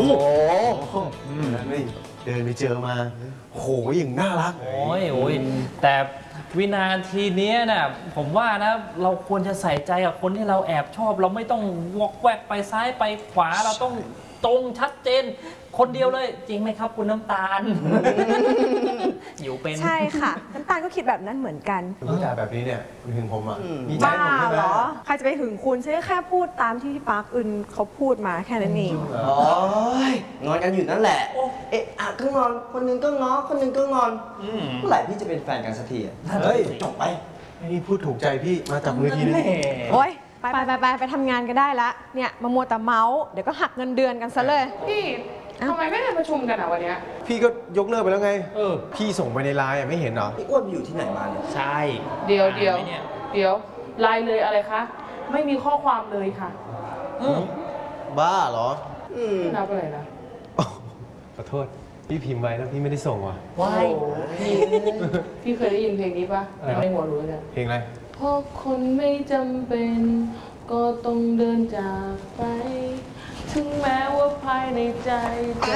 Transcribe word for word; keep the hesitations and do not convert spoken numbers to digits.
นี่เดินไปเจอมาโหอย่างน่ารักโอ้ยโอ้ยแต่วินาทีนี้น่ะผมว่านะเราควรจะใส่ใจกับคนที่เราแอบชอบ เราไม่ต้องวอกแวกไปซ้ายไปขวาเราต้องตรงชัดเจนคนเดียวเลยจริงไหมครับคุณน้ำตาล อยู่เป็นใช่ค่ะน้ำตาลก็คิดแบบนั้นเหมือนกันผู้ชายแบบนี้เนี่ยคุณถึงผมอ่ะมีใจบ้าผมใช่ไหมเหรอใครจะไปหึงคุณฉันก็แค่พูดตามที่พี่ปาร์คอึนเขาพูดมาแค่นั้นเองโอ้ยงอนกันอยู่นั่นแหละเอ๊ะอะก็งอนคนหนึงก็ง้อคนหนึงก็งอนเมื่อไหร่พี่จะเป็นแฟนกันสักทีอะเฮ้ยจบไปนี่พูดถูกใจพี่มาจับมือทีนึงโอ๊ยไปไปไปไปไปทำงานกันได้ละเนี่ยมามัวแต่เมาส์เดี๋ยวก็หักเงินเดือนกันซะเลยพี่ทำไมไม่ได้ประชุมกันอ่ะวันเนี้ยพี่ก็ยกเลิกไปแล้วไงเออพี่ส่งไปในไลน์อะไม่เห็นเหรอพี่อ้วนไปอยู่ที่ไหนมาเนี่ยใช่เดี๋ยวเดี๋ยวไหมนี่เดี๋ยวไลน์เลยอะไรคะ ไม่มีข้อความเลยค่ะอืมบ้าเหรออืมไม่นับอะไรนะขอโทษพี่พิมพ์ไว้แล้วพี่ไม่ได้ส่งว่ะว้ายโอ้โหพี่พี่เคยได้ยินเพลงนี้ปะอะไรวะในหัวรู้เนี่ยเพลงอะไรเพราะคนไม่จำเป็น ก็ต้องเดินจากไป ถึงแม้ว่าภายในใจจะ